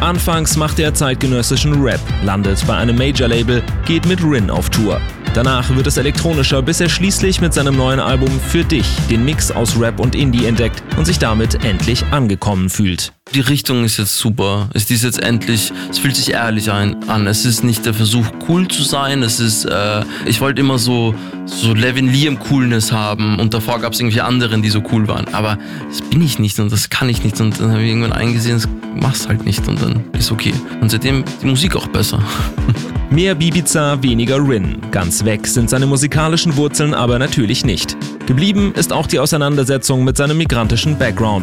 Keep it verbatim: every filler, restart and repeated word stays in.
Anfangs machte er zeitgenössischen Rap, landet bei einem Major-Label, geht mit Rin auf Tour. Danach wird es elektronischer, bis er schließlich mit seinem neuen Album Für dich den Mix aus Rap und Indie entdeckt und sich damit endlich angekommen fühlt. Die Richtung ist jetzt super. Es ist jetzt endlich, es fühlt sich ehrlich ein, an. Es ist nicht der Versuch, cool zu sein. Es ist, äh, ich wollte immer so, so Levin Liam Coolness haben und davor gab es irgendwie anderen, die so cool waren. Aber das bin ich nicht und das kann ich nicht. Und dann habe ich irgendwann eingesehen, das mach's halt nicht und dann ist okay. Und seitdem die Musik auch besser. Mehr Bibiza, weniger Rin. Ganz weg sind seine musikalischen Wurzeln aber natürlich nicht. Geblieben ist auch die Auseinandersetzung mit seinem migrantischen Background.